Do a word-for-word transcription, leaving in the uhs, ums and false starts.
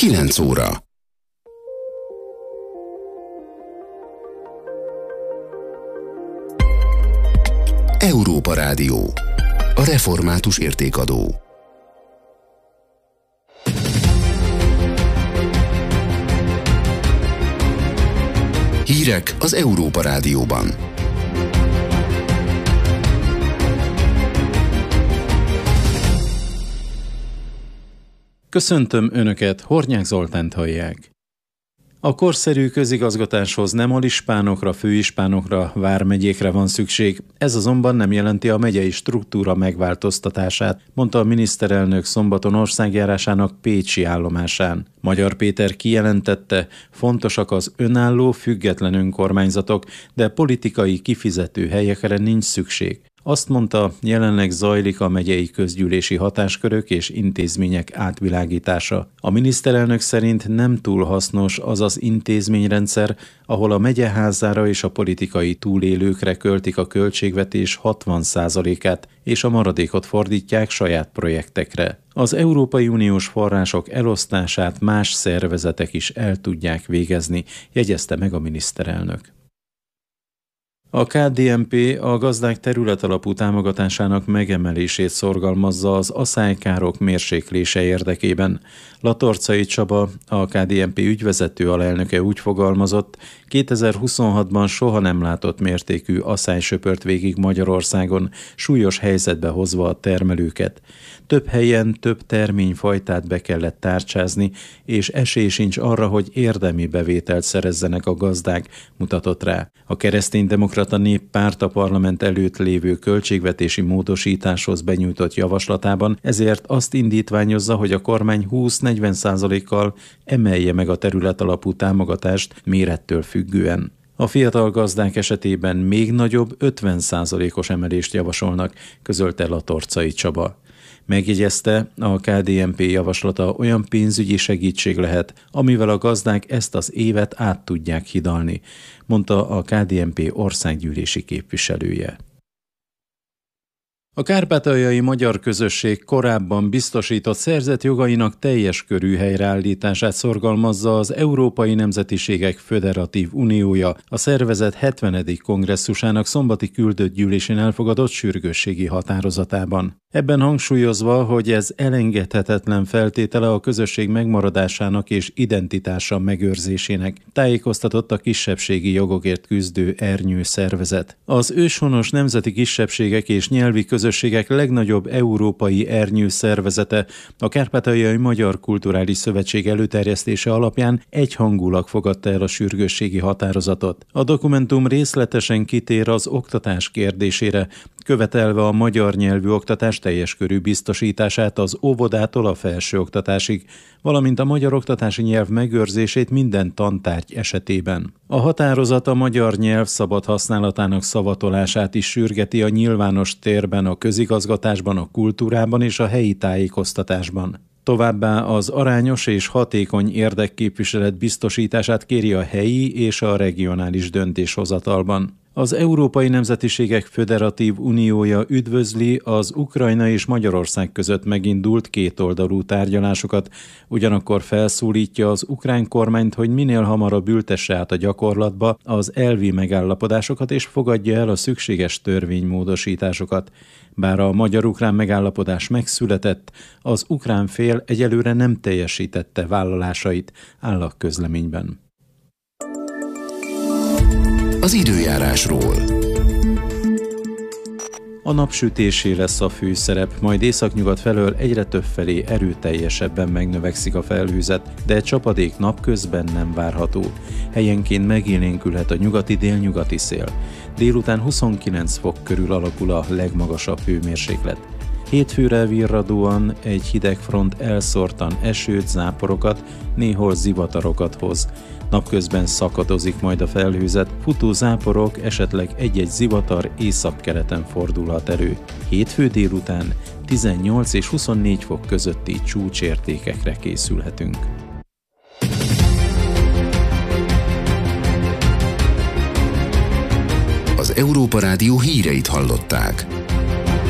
kilenc óra. Európa Rádió. A református értékadó. Hírek az Európa Rádióban. Köszöntöm Önöket, Hornyák Zoltánt hallják. A korszerű közigazgatáshoz nem alispánokra, főispánokra, vármegyékre van szükség, ez azonban nem jelenti a megyei struktúra megváltoztatását, mondta a miniszterelnök szombaton országjárásának pécsi állomásán. Magyar Péter kijelentette, fontosak az önálló, független önkormányzatok, de politikai kifizető helyekre nincs szükség. Azt mondta, jelenleg zajlik a megyei közgyűlési hatáskörök és intézmények átvilágítása. A miniszterelnök szerint nem túl hasznos az az intézményrendszer, ahol a megyeházára és a politikai túlélőkre költik a költségvetés hatvan százalékát, és a maradékot fordítják saját projektekre. Az Európai Uniós források elosztását más szervezetek is el tudják végezni, jegyezte meg a miniszterelnök. A ká dé en pé a gazdák területalapú támogatásának megemelését szorgalmazza az aszálykárok mérséklése érdekében. Latorcai Csaba, a ká dé en pé ügyvezető alelnöke úgy fogalmazott, kétezer-huszonhatban soha nem látott mértékű aszály söpört végig Magyarországon, súlyos helyzetbe hozva a termelőket. Több helyen több terményfajtát be kellett tárcsázni, és esély sincs arra, hogy érdemi bevételt szerezzenek a gazdák, mutatott rá. A Kereszténydemokrata Néppárt a parlament előtt lévő költségvetési módosításhoz benyújtott javaslatában ezért azt indítványozza, hogy a kormány húsz-negyven százalékkal emelje meg a területalapú támogatást mérettől függően. A fiatal gazdák esetében még nagyobb ötven százalékos emelést javasolnak, közölte Latorcai Csaba. Megjegyezte, a ká dé en pé javaslata olyan pénzügyi segítség lehet, amivel a gazdák ezt az évet át tudják hidalni, mondta a ká dé en pé országgyűlési képviselője. A kárpátaljai magyar közösség korábban biztosított szerzett jogainak teljes körű helyreállítását szorgalmazza az Európai Nemzetiségek Föderatív Uniója, a szervezet hetvenedik kongresszusának szombati küldött gyűlésén elfogadott sürgősségi határozatában. Ebben hangsúlyozva, hogy ez elengedhetetlen feltétele a közösség megmaradásának és identitása megőrzésének, tájékoztatott a kisebbségi jogokért küzdő Ernyő szervezet. Az őshonos nemzeti kisebbségek és nyelvi közösségek legnagyobb európai ernyő szervezete, a Kárpátaljai Magyar Kulturális Szövetség előterjesztése alapján egyhangulag fogadta el a sürgősségi határozatot. A dokumentum részletesen kitér az oktatás kérdésére, követelve a magyar nyelvű oktatás teljes körű biztosítását az óvodától a felsőoktatásig, valamint a magyar oktatási nyelv megőrzését minden tantárgy esetében. A határozat a magyar nyelv szabad használatának szavatolását is sürgeti a nyilvános térben, a közigazgatásban, a kultúrában és a helyi tájékoztatásban. Továbbá az arányos és hatékony érdekképviselet biztosítását kéri a helyi és a regionális döntéshozatalban. Az Európai Nemzetiségek Föderatív Uniója üdvözli az Ukrajna és Magyarország között megindult kétoldalú tárgyalásokat, ugyanakkor felszólítja az ukrán kormányt, hogy minél hamarabb ültesse át a gyakorlatba az elvi megállapodásokat és fogadja el a szükséges törvénymódosításokat. Bár a magyar-ukrán megállapodás megszületett, az ukrán fél egyelőre nem teljesítette vállalásait, áll a közleményben. Az időjárásról. A napsütésé lesz a főszerep, majd északnyugat felől egyre több felé erőteljesebben megnövekszik a felhőzet, de csapadék napközben nem várható. Helyenként megélénkülhet a nyugati-délnyugati szél. Délután huszonkilenc fok körül alakul a legmagasabb hőmérséklet. Hétfőre virradóan egy hideg front elszórtan esőt, záporokat, néhol zivatarokat hoz. Napközben szakadozik majd a felhőzet, futó záporok, esetleg egy-egy zivatar északkeleten fordulhat elő. Hétfő délután tizennyolc és huszonnégy fok közötti csúcsértékekre készülhetünk. Az Európa Rádió híreit hallották.